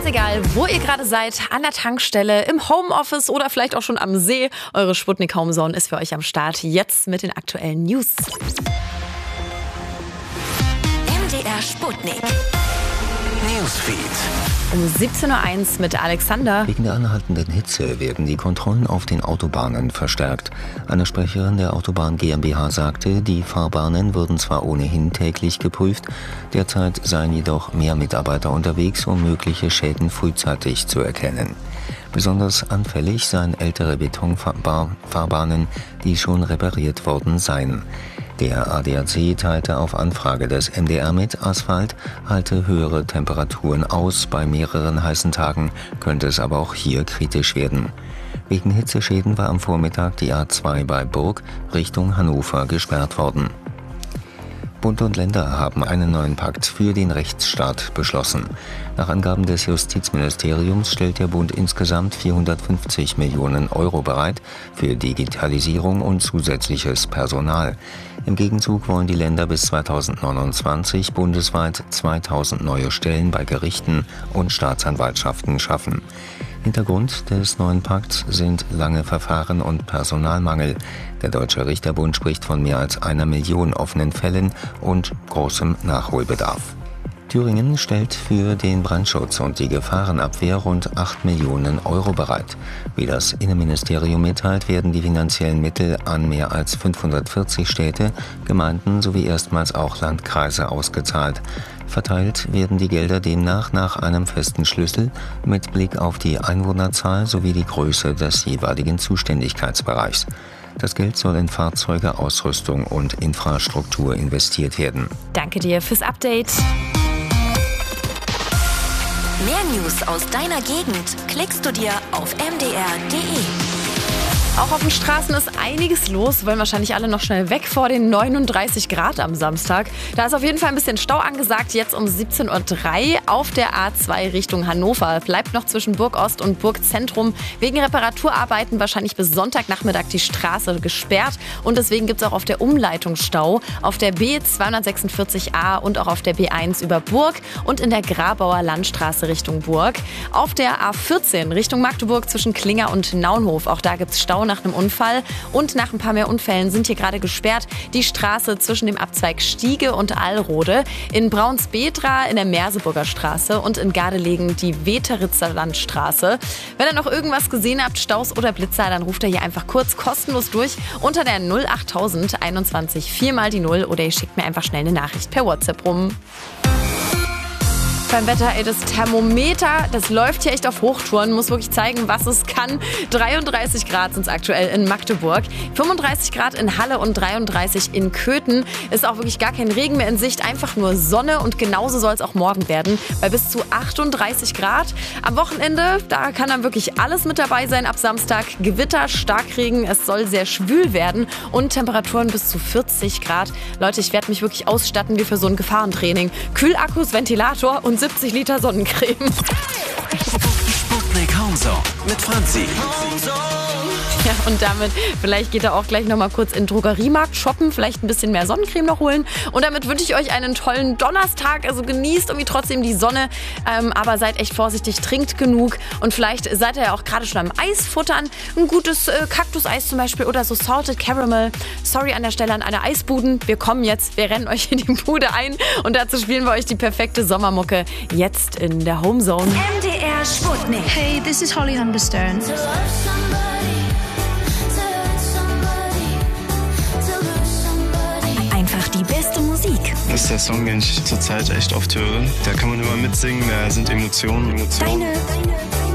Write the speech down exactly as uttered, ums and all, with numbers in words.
Ganz egal, wo ihr gerade seid, an der Tankstelle, im Homeoffice oder vielleicht auch schon am See, eure Sputnik Homezone ist für euch am Start. Jetzt mit den aktuellen News. M D R Sputnik. Newsfeed. Um siebzehn Uhr eins mit Alexander. Wegen der anhaltenden Hitze werden die Kontrollen auf den Autobahnen verstärkt. Eine Sprecherin der Autobahn GmbH sagte, die Fahrbahnen würden zwar ohnehin täglich geprüft, derzeit seien jedoch mehr Mitarbeiter unterwegs, um mögliche Schäden frühzeitig zu erkennen. Besonders anfällig seien ältere Betonfahrbahnen, die schon repariert worden seien. Der A D A C teilte auf Anfrage des M D R mit, Asphalt halte höhere Temperaturen aus. Bei mehreren heißen Tagen könnte es aber auch hier kritisch werden. Wegen Hitzeschäden war am Vormittag die A zwei bei Burg Richtung Hannover gesperrt worden. Bund und Länder haben einen neuen Pakt für den Rechtsstaat beschlossen. Nach Angaben des Justizministeriums stellt der Bund insgesamt vierhundertfünfzig Millionen Euro bereit für Digitalisierung und zusätzliches Personal. Im Gegenzug wollen die Länder bis zweitausendneunundzwanzig bundesweit zweitausend neue Stellen bei Gerichten und Staatsanwaltschaften schaffen. Hintergrund des neuen Pakts sind lange Verfahren und Personalmangel. Der Deutsche Richterbund spricht von mehr als einer Million offenen Fällen und großem Nachholbedarf. Thüringen stellt für den Brandschutz und die Gefahrenabwehr rund acht Millionen Euro bereit. Wie das Innenministerium mitteilt, werden die finanziellen Mittel an mehr als fünfhundertvierzig Städte, Gemeinden sowie erstmals auch Landkreise ausgezahlt. Verteilt werden die Gelder demnach nach einem festen Schlüssel mit Blick auf die Einwohnerzahl sowie die Größe des jeweiligen Zuständigkeitsbereichs. Das Geld soll in Fahrzeuge, Ausrüstung und Infrastruktur investiert werden. Danke dir fürs Update. Mehr News aus deiner Gegend klickst du dir auf m d r punkt d e. Auch auf den Straßen ist einiges los, wollen wahrscheinlich alle noch schnell weg vor den neununddreißig Grad am Samstag. Da ist auf jeden Fall ein bisschen Stau angesagt, jetzt um siebzehn Uhr drei auf der A zwei Richtung Hannover. Bleibt noch zwischen Burgost und Burgzentrum wegen Reparaturarbeiten wahrscheinlich bis Sonntagnachmittag die Straße gesperrt. Und deswegen gibt es auch auf der Umleitung Stau auf der B zweihundertsechsundvierzig a und auch auf der B eins über Burg und in der Grabauer Landstraße Richtung Burg. Auf der A vierzehn Richtung Magdeburg zwischen Klinger und Naunhof, auch da gibt es Stau nach einem Unfall. Und nach ein paar mehr Unfällen sind hier gerade gesperrt die Straße zwischen dem Abzweig Stiege und Allrode, in Braunsbedra in der Merseburger Straße und in Gardelegen die Weteritzer Landstraße. Wenn ihr noch irgendwas gesehen habt, Staus oder Blitzer, dann ruft ihr hier einfach kurz kostenlos durch unter der null achttausend einundzwanzig vier mal die null oder ihr schickt mir einfach schnell eine Nachricht per WhatsApp rum. Beim Wetter, ey, das Thermometer, das läuft hier echt auf Hochtouren, muss wirklich zeigen, was es kann. dreiunddreißig Grad sind es aktuell in Magdeburg, fünfunddreißig Grad in Halle und dreiunddreißig in Köthen. Ist auch wirklich gar kein Regen mehr in Sicht, einfach nur Sonne und genauso soll es auch morgen werden, bei bis zu achtunddreißig Grad. Am Wochenende, da kann dann wirklich alles mit dabei sein. Ab Samstag Gewitter, Starkregen, es soll sehr schwül werden und Temperaturen bis zu vierzig Grad. Leute, ich werde mich wirklich ausstatten wie für so ein Gefahrentraining. Kühlakkus, Ventilator und siebzig Liter Sonnencreme. Sputnik Homezone mit Franzi. Ja, und damit, vielleicht geht er auch gleich noch mal kurz in den Drogeriemarkt shoppen, vielleicht ein bisschen mehr Sonnencreme noch holen. Und damit wünsche ich euch einen tollen Donnerstag. Also genießt irgendwie trotzdem die Sonne, ähm, aber seid echt vorsichtig, trinkt genug. Und vielleicht seid ihr ja auch gerade schon am Eis futtern. Ein gutes äh, Kaktuseis zum Beispiel oder so Salted Caramel. Sorry an der Stelle an alle Eisbuden. Wir kommen jetzt, wir rennen euch in die Bude ein. Und dazu spielen wir euch die perfekte Sommermucke jetzt in der Homezone. M D R Sputnik. Hey, this is Holly Hunterstone. Einfach die beste Musik. Das ist der Song, den ich zurzeit echt oft höre. Da kann man immer mitsingen, da sind Emotionen. Emotionen. Deine, deine